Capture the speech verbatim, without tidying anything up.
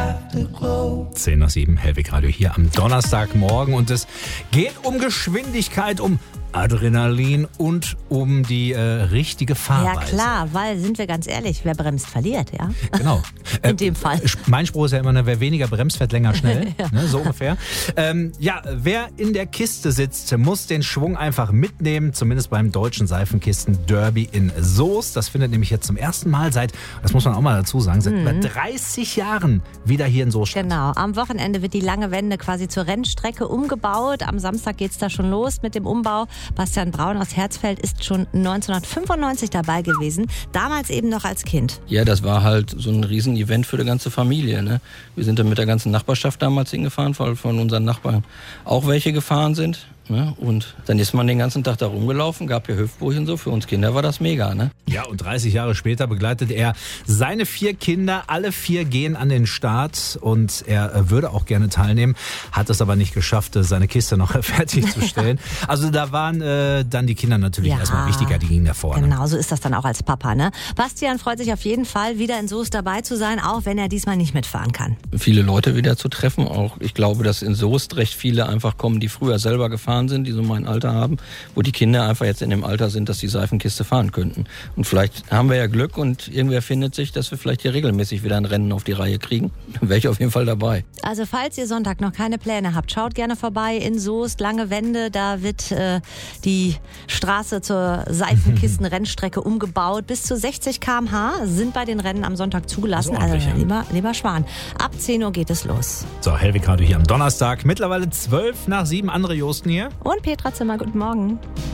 zehn nach sieben, Hellwig Radio hier am Donnerstagmorgen. Und es geht um Geschwindigkeit, um Adrenalin und um die äh, richtige Fahrweise. Ja klar, weil, sind wir ganz ehrlich, wer bremst, verliert, ja? Genau. In äh, dem Fall. Mein Spruch ist ja immer, ne, wer weniger bremst, fährt länger schnell. Ja. Ne, so ungefähr. Ähm, ja, wer in der Kiste sitzt, muss den Schwung einfach mitnehmen, zumindest beim deutschen Seifenkisten-Derby in Soest. Das findet nämlich jetzt zum ersten Mal seit, das muss man auch mal dazu sagen, seit mhm. über dreißig Jahren wieder hier in Soest statt. Genau, am Wochenende wird die lange Wende quasi zur Rennstrecke umgebaut. Am Samstag geht's da schon los mit dem Umbau. Bastian Braun aus Herzfeld ist schon neunzehnhundertfünfundneunzig dabei gewesen, damals eben noch als Kind. Ja, das war halt so ein Riesenevent für die ganze Familie. Ne? Wir sind dann mit der ganzen Nachbarschaft damals hingefahren, weil von unseren Nachbarn auch welche gefahren sind. Ne? Und dann ist man den ganzen Tag da rumgelaufen, gab ja Hüpfburg so. Für uns Kinder war das mega. Ne? Ja, und dreißig Jahre später begleitet er seine vier Kinder. Alle vier gehen an den Start und er würde auch gerne teilnehmen, hat es aber nicht geschafft, seine Kiste noch fertigzustellen. Also da waren äh, dann die Kinder natürlich ja, erstmal wichtiger, die gingen da vorne. Genau, so ist das dann auch als Papa. Ne? Bastian freut sich auf jeden Fall, wieder in Soest dabei zu sein, auch wenn er diesmal nicht mitfahren kann. Viele Leute wieder zu treffen. Auch ich glaube, dass in Soest recht viele einfach kommen, die früher selber gefahren sind, die so mein Alter haben, wo die Kinder einfach jetzt in dem Alter sind, dass die Seifenkiste fahren könnten. Und vielleicht haben wir ja Glück und irgendwer findet sich, dass wir vielleicht hier regelmäßig wieder ein Rennen auf die Reihe kriegen. Dann wäre ich auf jeden Fall dabei. Also falls ihr Sonntag noch keine Pläne habt, schaut gerne vorbei in Soest, lange Wende, da wird äh, die Straße zur Seifenkisten-Rennstrecke umgebaut. Bis zu sechzig Kilometer pro Stunde sind bei den Rennen am Sonntag zugelassen. Also lieber, lieber Schwan. Ab zehn Uhr geht es los. So, Hellwig Radio hier am Donnerstag. Mittlerweile zwölf nach sieben, andere Josten hier. Und Petra Zimmer, guten Morgen.